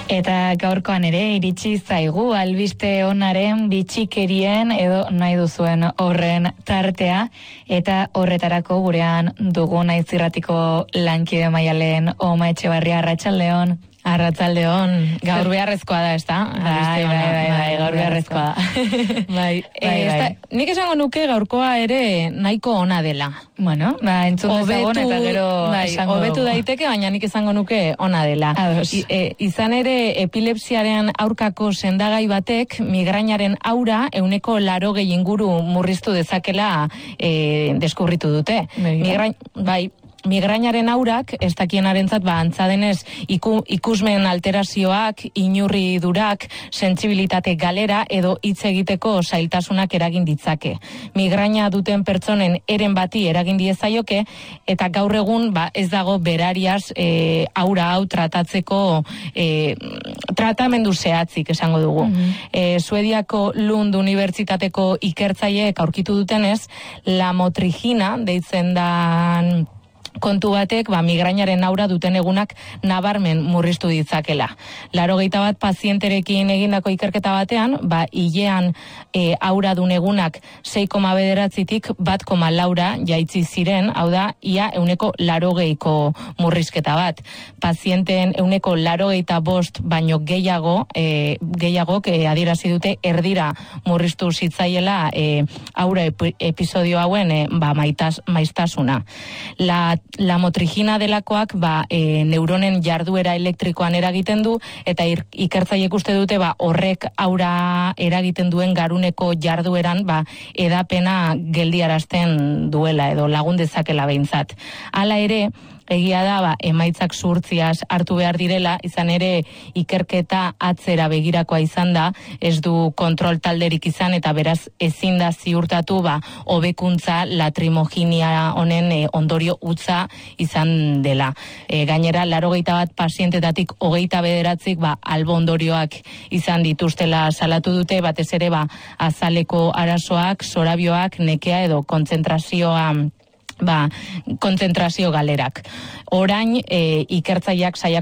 Eta gaurkoan ere iritsi zaigu albiste onaren bitxikerien edo nahi duzuen horren tartea, eta horretarako gurean dugu Naiz Irratiko lankide Maialen Oma Etxebarria. Arratsaldeon. Arratsaldeon, gaur beharrezkoa da, ezta? Bai, gaur beharrezkoa da. Bai. Nik esango nuke gaurkoa ere nahiko ona dela. Bueno, entzun dezagun eta gero esango. Hobetu daiteke, baina nik esango nuke ona dela. Izan ere, epilepsiaren aurkako sendagai batek migrainaren aura 80% inguru murriztu dezakela deskubritu dute. Migrainaren aurak, ez dakienarentzat antza denez ikusmen alterazioak, inurridurak, sentsibilitate galera edo hitz egiteko zailtasunak eragin ditzake. Migraina duten pertsonen eren bati eragin diezaioke, eta gaur egun ez dago berariaz aura hau tratatzeko tratamendu zehatzik esango dugu. Suediako Lund Unibertsitateko ikertzaileek aurkitu dutenez, lamotrigina deitzen da kontu batek migrainaren aura duten egunak nabarmen murriztu ditzakela. 81 pazienterekin egindako ikerketa batean, hilean aura dun egunak 6,9tik 1,4 jaitsi ziren, hau da, ia 80%ko murrizketa bat. Pazienteen 85% baino gehiagok adierazi dute erdira murriztu zitzaiela aura episodio hauen maiztasuna. Lamotrigina delakoak neuronen jarduera elektrikoan eragiten du, eta ikertzaileek uste dute horrek aura eragiten duen garuneko jardueran edapena geldiarazten duela edo lagun dezakela behintzat. Hala ere, egia da emaitzak zuhurtziaz hartu behar direla, izan ere ikerketa atzera begirakoa izan da, ez du kontrol talderik izan, eta beraz ezin da ziurtatu hobekuntza latrimoginia honen ondorio utza izan dela. Gainera, 81 pazientetatik 29 albo ondorioak izan dituztela salatu dute, batez ere azaleko arazoak, zorabioak, nekea edo kontzentrazio galerak. Orain, ikertzaileak saiatu